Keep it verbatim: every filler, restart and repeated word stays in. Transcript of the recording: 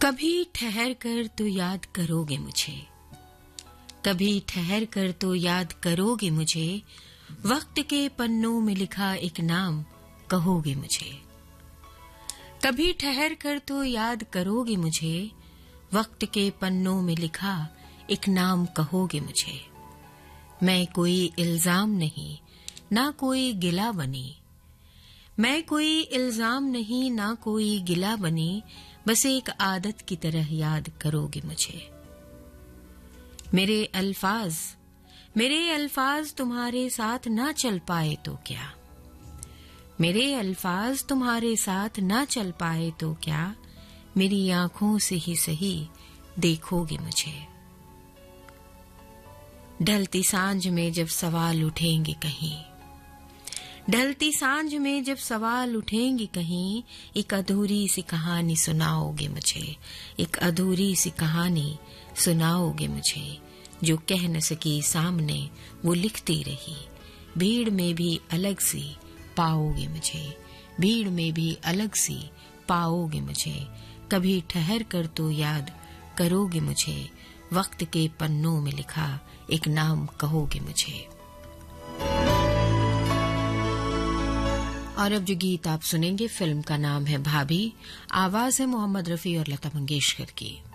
कभी ठहर कर तो याद करोगे मुझे, कभी ठहर कर तो याद करोगे मुझे, वक्त के पन्नों में लिखा एक नाम कहोगे मुझे। कभी ठहर कर तो याद करोगे मुझे, वक्त के पन्नों में लिखा एक नाम कहोगे मुझे। मैं कोई इल्जाम नहीं, ना कोई गिला बनी, मैं कोई इल्जाम नहीं, ना कोई गिला बनी, बस एक आदत की तरह याद करोगे मुझे। मेरे अल्फाज मेरे अल्फाज तुम्हारे साथ ना चल पाए तो क्या, मेरे अल्फाज तुम्हारे साथ ना चल पाए तो क्या, मेरी आंखों से ही सही देखोगे मुझे। ढलती सांझ में जब सवाल उठेंगे कहीं, ढलती सांझ में जब सवाल उठेंगे कहीं, एक अधूरी सी कहानी सुनाओगे मुझे, एक अधूरी सी कहानी सुनाओगे मुझे। जो कह न सकी सामने वो लिखती रही, भीड़ में भी अलग सी पाओगे मुझे, भीड़ में भी अलग सी पाओगे मुझे। कभी ठहर कर तो याद करोगे मुझे, वक्त के पन्नों में लिखा एक नाम कहोगे मुझे। और अब जो गीत आप सुनेंगे फिल्म का नाम है भाभी, आवाज है मोहम्मद रफी और लता मंगेशकर की।